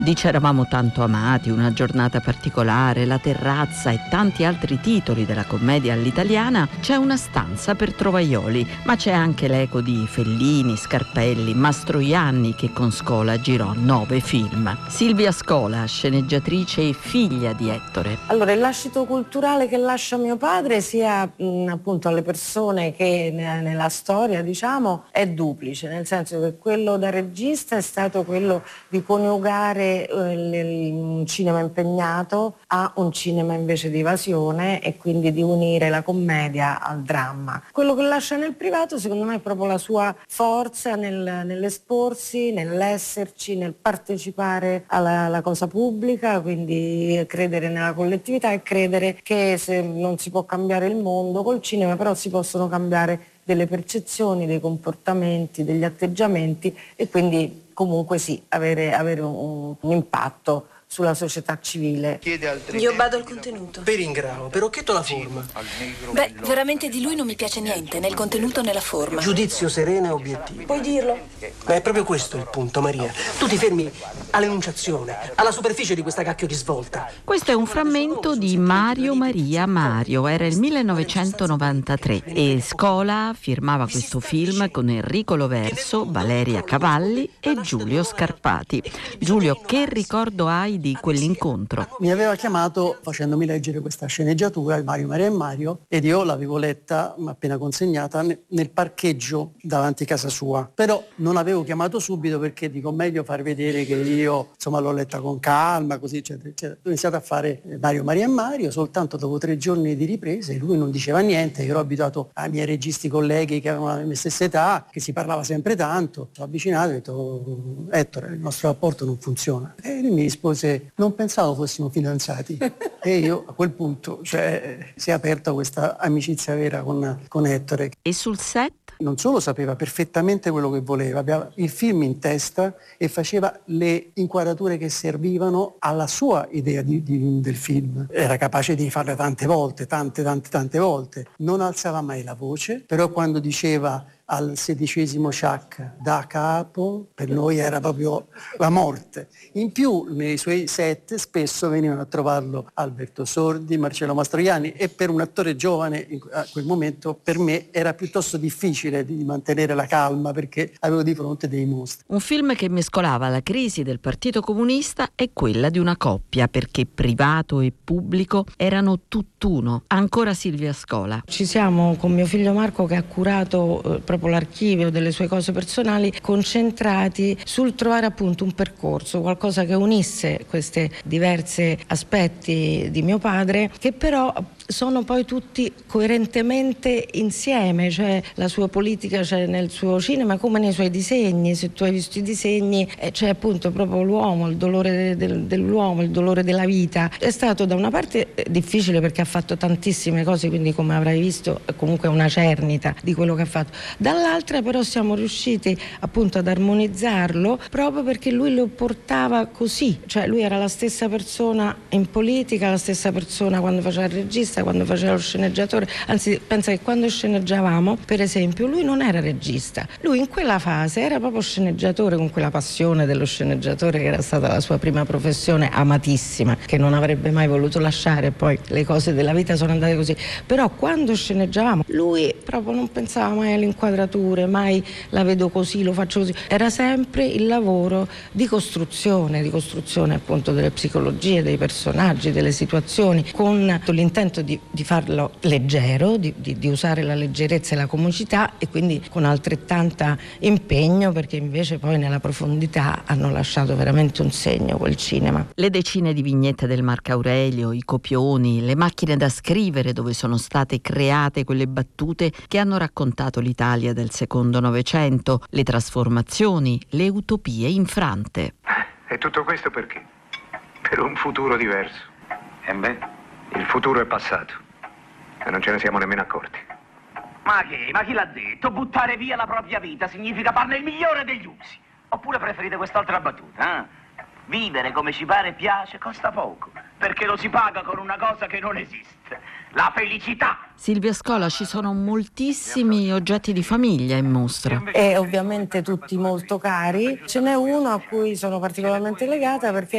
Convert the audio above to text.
Di C'eravamo tanto amati, Una giornata particolare, La terrazza e tanti altri titoli della commedia all'italiana, c'è una stanza per trovaioli, ma c'è anche l'eco di Fellini, Scarpelli, Mastroianni, che con Scola girò 9 film. Silvia Scola, sceneggiatrice e figlia di Ettore. Allora, il lascito culturale che lascia mio padre sia appunto alle persone che nella storia, diciamo, è duplice, nel senso che quello da regista è stato quello di coniugare un cinema impegnato a un cinema invece di evasione e quindi di unire la commedia al dramma. Quello che lascia nel privato secondo me è proprio la sua forza nell'esporsi, nell'esserci, nel partecipare alla cosa pubblica, quindi credere nella collettività e credere che se non si può cambiare il mondo col cinema, però si possono cambiare delle percezioni, dei comportamenti, degli atteggiamenti e quindi comunque sì, avere un impatto sulla società civile. Io bado al contenuto. Per ingrao, per occhetto la forma. Beh, veramente di lui non mi piace niente, né il contenuto né la forma. Giudizio sereno e obiettivo. Puoi dirlo? Ma è proprio questo il punto, Maria. Tu ti fermi all'enunciazione, alla superficie di questa cacchio di svolta. Questo è un frammento di Mario Maria Mario, era il 1993 e Scola firmava questo film con Enrico Loverso, Valeria Cavalli e Giulio Scarpati. Giulio, che ricordo hai di quell'incontro? Mi aveva chiamato facendomi leggere questa sceneggiatura, Mario Maria e Mario, ed io l'avevo letta, appena consegnata, nel parcheggio davanti a casa sua. Però non avevo chiamato subito perché dico meglio far vedere che io insomma l'ho letta con calma, così eccetera, eccetera. Ho iniziato a fare Mario Maria e Mario, soltanto dopo 3 giorni di riprese, lui non diceva niente, io ero abituato ai miei registi colleghi che avevano la mia stessa età, che si parlava sempre tanto. Sono avvicinato e ho detto Ettore, il nostro rapporto non funziona. E lui mi rispose non pensavo fossimo fidanzati. E io a quel punto si è aperta questa amicizia vera con Ettore. E sul set? Non solo sapeva perfettamente quello che voleva, aveva il film in testa e faceva le inquadrature che servivano alla sua idea del film. Era capace di farle tante volte, tante volte. Non alzava mai la voce, però quando diceva al 16° Ciak da capo, per noi era proprio la morte. In più nei suoi set spesso venivano a trovarlo Alberto Sordi, Marcello Mastroianni e per un attore giovane a quel momento per me era piuttosto difficile di mantenere la calma perché avevo di fronte dei mostri. Un film che mescolava la crisi del Partito Comunista e quella di una coppia, perché privato e pubblico erano tutt'uno. Ancora Silvia Scola. Ci siamo con mio figlio Marco che ha curato proprio l'archivio delle sue cose personali, concentrati sul trovare appunto un percorso, qualcosa che unisse questi diversi aspetti di mio padre, che però sono poi tutti coerentemente insieme, cioè la sua politica c'è nel suo cinema come nei suoi disegni. Se tu hai visto i disegni c'è appunto proprio l'uomo, il dolore dell'uomo, il dolore della vita. È stato da una parte difficile perché ha fatto tantissime cose, quindi come avrai visto comunque una cernita di quello che ha fatto. Dall'altra però siamo riusciti appunto ad armonizzarlo proprio perché lui lo portava così, cioè lui era la stessa persona in politica, la stessa persona quando faceva il regista, quando faceva lo sceneggiatore, anzi pensa che quando sceneggiavamo per esempio lui non era regista, lui in quella fase era proprio sceneggiatore con quella passione dello sceneggiatore che era stata la sua prima professione amatissima che non avrebbe mai voluto lasciare, poi le cose della vita sono andate così, però quando sceneggiavamo lui proprio non pensava mai alle inquadrature, mai la vedo così, lo faccio così, era sempre il lavoro di costruzione appunto delle psicologie, dei personaggi, delle situazioni, con l'intento di farlo leggero, di usare la leggerezza e la comicità e quindi con altrettanta impegno perché invece poi nella profondità hanno lasciato veramente un segno quel cinema. Le decine di vignette del Marco Aurelio, i copioni, le macchine da scrivere dove sono state create quelle battute che hanno raccontato l'Italia del secondo Novecento, le trasformazioni, le utopie infrante. E tutto questo perché? Per un futuro diverso. E beh, il futuro è passato e non ce ne siamo nemmeno accorti. Ma chi l'ha detto? Buttare via la propria vita significa farne il migliore degli usi. Oppure preferite quest'altra battuta, eh? Vivere come ci pare e piace costa poco, perché lo si paga con una cosa che non esiste, la felicità. Silvia Scola, ci sono moltissimi oggetti di famiglia in mostra. E ovviamente tutti molto cari. Ce n'è uno a cui sono particolarmente legata perché